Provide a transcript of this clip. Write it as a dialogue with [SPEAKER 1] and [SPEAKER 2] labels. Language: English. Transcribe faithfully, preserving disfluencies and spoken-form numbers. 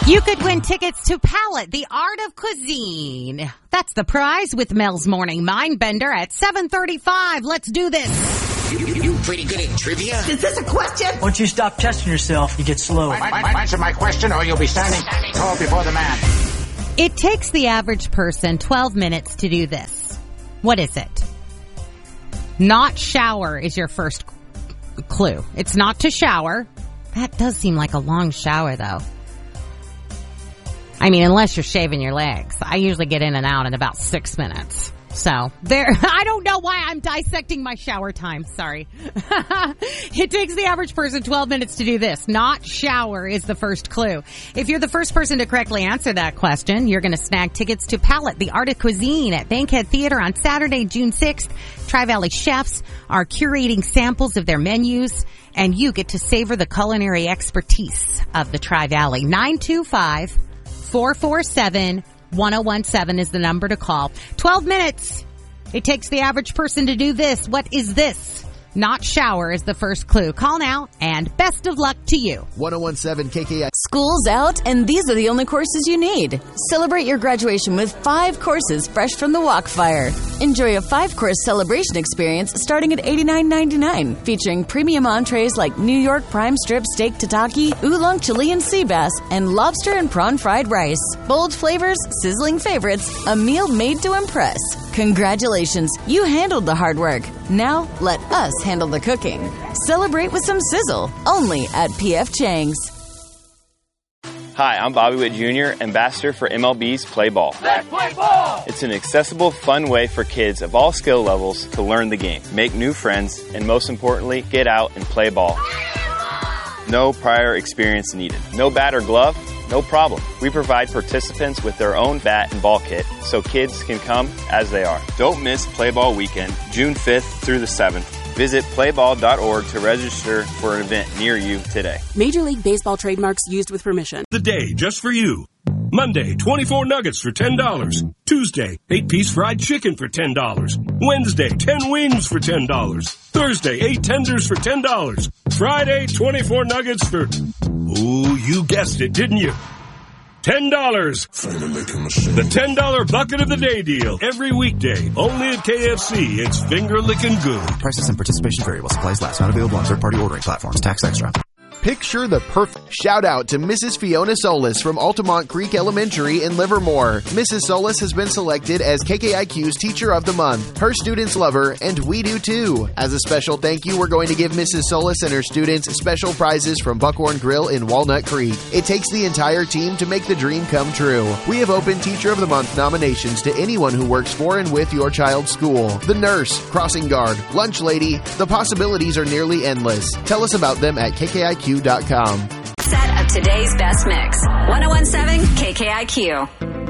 [SPEAKER 1] You could win tickets to Palette, the Art of Cuisine. That's the prize with Mel's Morning Mindbender at seven thirty-five. Let's do this.
[SPEAKER 2] You, you, you pretty good at trivia?
[SPEAKER 3] Is this a question?
[SPEAKER 4] Once you stop testing yourself, you get slow.
[SPEAKER 2] My, my, my, answer my question or you'll be standing tall before the man.
[SPEAKER 1] It takes the average person twelve minutes to do this. What is it? Not shower is your first clue. It's not to shower. That does seem like a long shower, though. I mean, unless you're shaving your legs. I usually get in and out in about six minutes. So, there, I don't know why I'm dissecting my shower time. Sorry. It takes the average person twelve minutes to do this. Not shower is the first clue. If you're the first person to correctly answer that question, you're going to snag tickets to Palette, the Art of Cuisine at Bankhead Theater on Saturday, June sixth. Tri-Valley chefs are curating samples of their menus, and you get to savor the culinary expertise of the Tri-Valley. nine two five, four four seven, one oh one seven is the number to call. twelve minutes. It takes the average person to do this. What is this? Not shower is the first clue. Call now, and best of luck to you.
[SPEAKER 5] ten seventeen K K I.
[SPEAKER 6] School's out, and these are the only courses you need. Celebrate your graduation with five courses fresh from the Walkfire. Enjoy a five-course celebration experience starting at eighty-nine ninety-nine, featuring premium entrees like New York prime strip steak tataki, oolong Chilean sea bass, and lobster and prawn fried rice. Bold flavors, sizzling favorites, a meal made to impress. Congratulations, you handled the hard work. Now, let us handle the cooking. Celebrate with some sizzle, only at P F Chang's.
[SPEAKER 7] Hi, I'm Bobby Witt Junior, ambassador for M L B's Play Ball.
[SPEAKER 8] Let's play ball!
[SPEAKER 7] It's an accessible, fun way for kids of all skill levels to learn the game, make new friends, and most importantly, get out and play ball. No prior experience needed. No bat or glove? No problem. We provide participants with their own bat and ball kit so kids can come as they are. Don't miss Play Ball Weekend, June fifth through the seventh. Visit play ball dot org to register for an event near you today.
[SPEAKER 9] Major League Baseball trademarks used with permission.
[SPEAKER 10] The day just for you. Monday, twenty-four nuggets for ten dollars. Tuesday, eight-piece fried chicken for ten dollars. Wednesday, ten wings for ten dollars. Thursday, eight tenders for ten dollars. Friday, twenty-four nuggets for... Ooh, you guessed it, didn't you? ten dollars. The ten dollar bucket of the day deal. Every weekday. Only at K F C. It's finger licking good.
[SPEAKER 11] Prices and participation vary while supplies last. Not available on third-party ordering platforms. Tax extra.
[SPEAKER 5] Picture the perfect shout out to Missus Fiona Solis from Altamont Creek Elementary in Livermore. Missus Solis has been selected as K K I Q's Teacher of the Month. Her students love her, and we do too. As a special thank you, we're going to give Missus Solis and her students special prizes from Buckhorn Grill in Walnut Creek. It takes the entire team to make the dream come true. We have opened Teacher of the Month nominations to anyone who works for and with your child's school. The nurse, crossing guard, lunch lady, the possibilities are nearly endless. Tell us about them at K K I Q dot com.
[SPEAKER 12] Set of today's best mix. ten seventeen K K I Q.